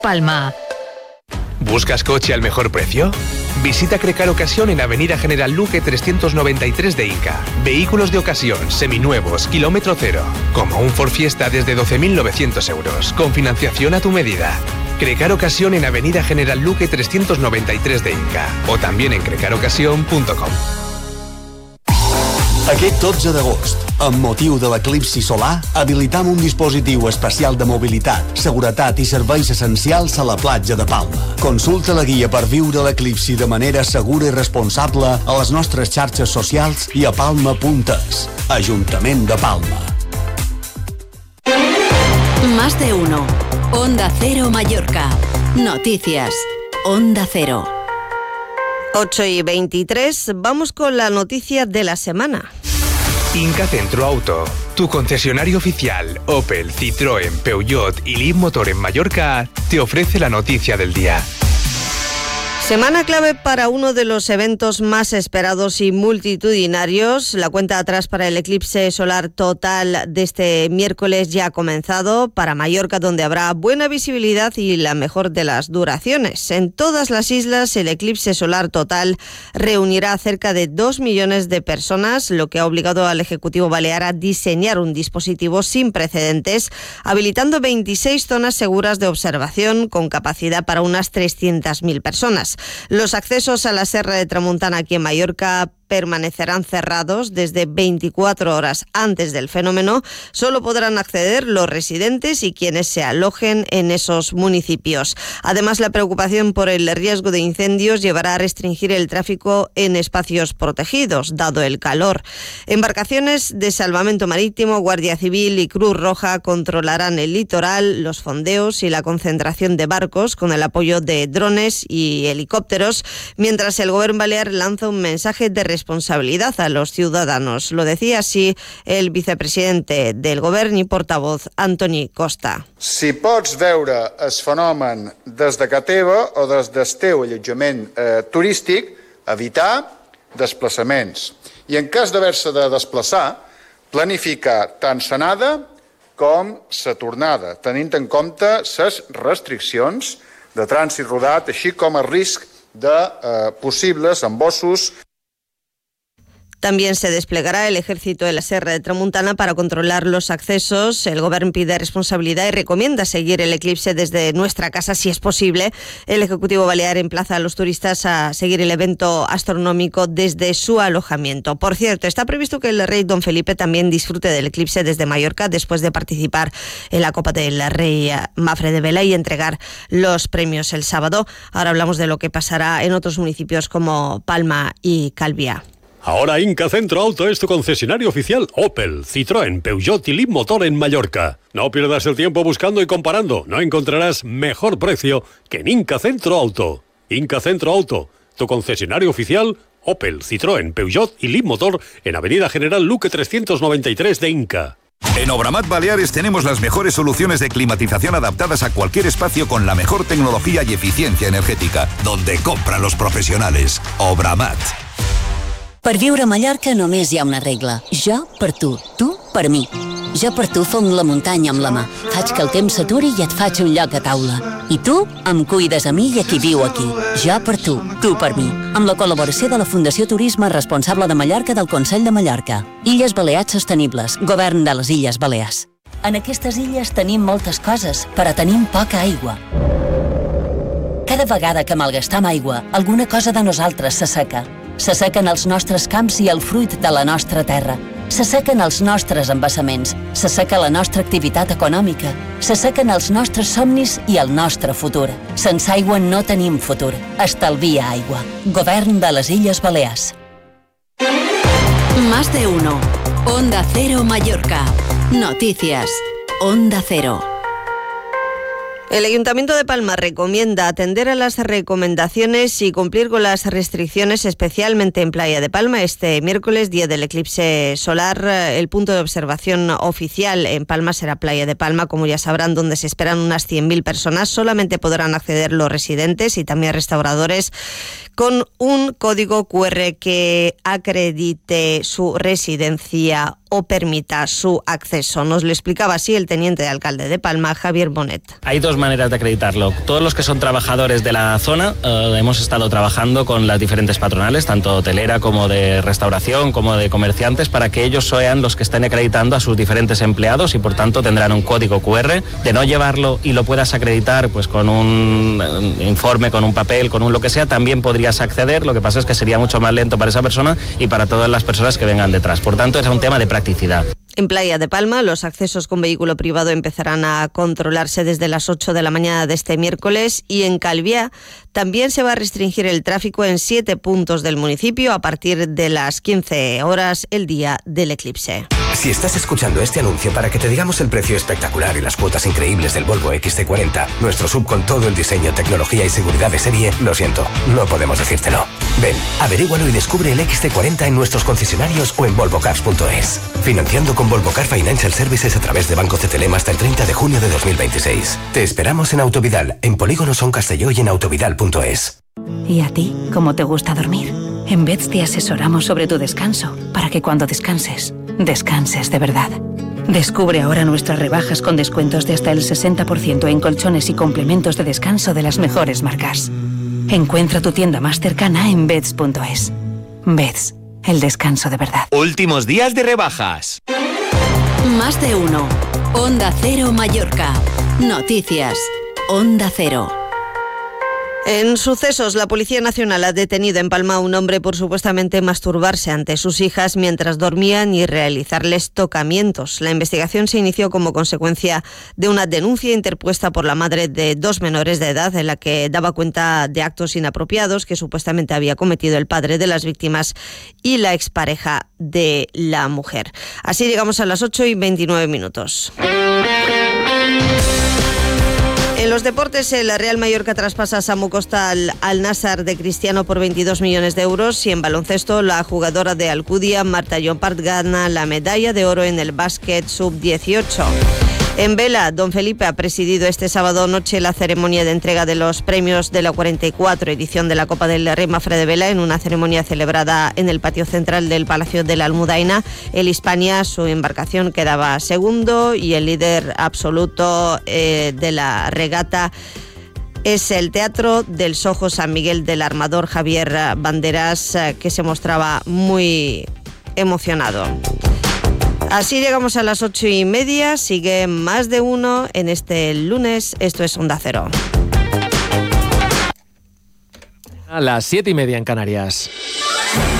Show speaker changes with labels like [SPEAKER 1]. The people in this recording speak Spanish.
[SPEAKER 1] Palma.
[SPEAKER 2] ¿Buscas coche al mejor precio? Visita Crecar Ocasión en Avenida General Luque 393 de Inca. Vehículos de ocasión, seminuevos, kilómetro cero. Como un Ford Fiesta desde 12.900 euros, con financiación a tu medida. Crecar Ocasión en Avenida General Luque 393 de Inca. O también en crecarocasión.com.
[SPEAKER 3] Aquest 12 d'agost, amb motiu de l'eclipsi solar, habilitam un dispositiu especial de mobilitat, seguretat i serveis essencials a la platja de Palma. Consulta la guia per viure l'eclipsi de manera segura i responsable a les nostres xarxes socials i a palma.es. Ajuntament de Palma.
[SPEAKER 4] Más de uno. Onda Cero Mallorca. Noticias. Onda Cero.
[SPEAKER 5] 8:23, vamos con la noticia de la semana.
[SPEAKER 2] Inca Centro Auto, tu concesionario oficial Opel, Citroën, Peugeot y Leapmotor en Mallorca, te ofrece la noticia del día.
[SPEAKER 5] Semana clave para uno de los eventos más esperados y multitudinarios. La cuenta atrás para el eclipse solar total de este miércoles ya ha comenzado para Mallorca, donde habrá buena visibilidad y la mejor de las duraciones. En todas las islas, el eclipse solar total reunirá a cerca de 2 millones de personas, lo que ha obligado al Ejecutivo Balear a diseñar un dispositivo sin precedentes, habilitando 26 zonas seguras de observación con capacidad para unas 300.000 personas. Los accesos a la Serra de Tramuntana aquí en Mallorca permanecerán cerrados desde 24 horas antes del fenómeno. Solo podrán acceder los residentes y quienes se alojen en esos municipios. Además, la preocupación por el riesgo de incendios llevará a restringir el tráfico en espacios protegidos, dado el calor. Embarcaciones de salvamento marítimo, Guardia Civil y Cruz Roja controlarán el litoral, los fondeos y la concentración de barcos con el apoyo de drones y helicópteros, mientras el Gobierno Balear lanza un mensaje de responsabilidad a los ciudadanos. Lo decía así el vicepresidente del Govern i portavoz Antoni Costa.
[SPEAKER 6] Si pots veure el fenomen des de casa teva o des del teu allotjament turístic, evitar desplaçaments. I en cas d'haver-se de desplaçar, planificar tant l'anada com la tornada, tenint en compte les restriccions de trànsit rodat, així com el risc de posibles embossos.
[SPEAKER 5] También se desplegará el ejército de la Serra de Tramuntana para controlar los accesos. El Gobierno pide responsabilidad y recomienda seguir el eclipse desde nuestra casa si es posible. El Ejecutivo Balear emplaza a los turistas a seguir el evento astronómico desde su alojamiento. Por cierto, está previsto que el rey Don Felipe también disfrute del eclipse desde Mallorca después de participar en la Copa del Rey Mafre de Vela y entregar los premios el sábado. Ahora hablamos de lo que pasará en otros municipios como Palma y Calviá.
[SPEAKER 7] Ahora Inca Centro Auto es tu concesionario oficial Opel, Citroën, Peugeot y Leapmotor en Mallorca. No pierdas el tiempo buscando y comparando. No encontrarás mejor precio que en Inca Centro Auto. Inca Centro Auto, tu concesionario oficial Opel, Citroën, Peugeot y Leapmotor en Avenida General Luque 393 de Inca.
[SPEAKER 8] En Obramat Baleares tenemos las mejores soluciones de climatización adaptadas a cualquier espacio con la mejor tecnología y eficiencia energética, donde compran los profesionales. Obramat.
[SPEAKER 4] Per viure a Mallorca només hi ha una regla. Jo per tu per mi. Jo per tu fong la muntanya amb la mà. Faig que el temps s'aturi i et faig un lloc a taula. I tu em cuides a mi i a qui viu aquí. Jo per tu per mi. Amb la col·laboració de la Fundació Turisme Responsable de Mallorca del Consell de Mallorca. Illes Balears Sostenibles, Govern de les Illes Balears. En aquestes illes tenim moltes coses, però tenim poca aigua. Cada vegada que malgastam aigua, alguna cosa de nosaltres s'asseca. S'assequen els nostres camps i el fruit de la nostra terra. S'assequen els nostres embassaments. S'asseca la nostra activitat econòmica. S'assequen els nostres somnis i el nostre futur. Sense aigua no tenim futur. Estalvia aigua. Govern de les Illes Balears. Más de uno. Onda Cero Mallorca. Noticias. Onda Cero.
[SPEAKER 5] El Ayuntamiento de Palma recomienda atender a las recomendaciones y cumplir con las restricciones, especialmente en Playa de Palma. Este miércoles, día del eclipse solar, el punto de observación oficial en Palma será Playa de Palma, como ya sabrán, donde se esperan unas 100.000 personas. Solamente podrán acceder los residentes y también restauradores con un código QR que acredite su residencia o permita su acceso. Nos lo explicaba así el teniente de alcalde de Palma, Javier Bonet.
[SPEAKER 9] Hay dos
[SPEAKER 1] maneras de acreditarlo. Todos los que son trabajadores de la zona hemos estado trabajando con las diferentes patronales, tanto hotelera como de restauración, como de comerciantes, para que ellos sean los que estén acreditando a sus diferentes empleados y por tanto tendrán un código QR. De no llevarlo y lo puedas acreditar pues con un informe, con un papel, con un lo que sea, también podrías acceder. Lo que pasa es que sería mucho más lento para esa persona y para todas las personas que vengan detrás. Por tanto, es un tema de practicidad.
[SPEAKER 5] En Playa de Palma, los accesos con vehículo privado empezarán a controlarse desde las 8 de la mañana de este miércoles, y en Calviá también se va a restringir el tráfico en 7 puntos del municipio a partir de las 15 horas el día del eclipse.
[SPEAKER 9] Si estás escuchando este anuncio para que te digamos el precio espectacular y las cuotas increíbles del Volvo XC40, nuestro SUV con todo el diseño, tecnología y seguridad de serie, lo siento, no podemos decírtelo. Ven, averígualo y descubre el XC40 en nuestros concesionarios o en volvocars.es. Financiando con Volvo Car Financial Services a través de Banco CTLM hasta el 30 de junio de 2026. Te esperamos en Autovidal, en Polígono Son Castelló y en autovidal.es.
[SPEAKER 10] ¿Y a ti, cómo te gusta dormir? En Beds te asesoramos sobre tu descanso, para que cuando descanses, descanses de verdad. Descubre ahora nuestras rebajas con descuentos de hasta el 60% en colchones y complementos de descanso de las mejores marcas. Encuentra tu tienda más cercana en Beds.es. Beds, el descanso de verdad.
[SPEAKER 11] Últimos días de rebajas.
[SPEAKER 4] Más de uno. Onda Cero Mallorca. Noticias. Onda Cero.
[SPEAKER 5] En sucesos, la Policía Nacional ha detenido en Palma a un hombre por supuestamente masturbarse ante sus hijas mientras dormían y realizarles tocamientos. La investigación se inició como consecuencia de una denuncia interpuesta por la madre de 2 menores de edad en la que daba cuenta de actos inapropiados que supuestamente había cometido el padre de las víctimas y la expareja de la mujer. Así llegamos a las 8:29. En los deportes, el Real Mallorca traspasa a Samu Costa al Nassr de Cristiano por 22 millones de euros, y en baloncesto la jugadora de Alcudia, Marta Llompart, gana la medalla de oro en el básquet sub-18. En vela, Don Felipe ha presidido este sábado noche la ceremonia de entrega de los premios de la 44 edición de la Copa del Rei Mafre de Vela en una ceremonia celebrada en el patio central del Palacio de la Almudaina. El Hispania, su embarcación, quedaba segundo, y el líder absoluto de la regata es el Teatro del Sojo San Miguel del Armador Javier Banderas, que se mostraba muy emocionado. Así llegamos a las 8:30. Sigue Más de Uno en este lunes. Esto es Onda Cero.
[SPEAKER 12] A las 7:30 en Canarias.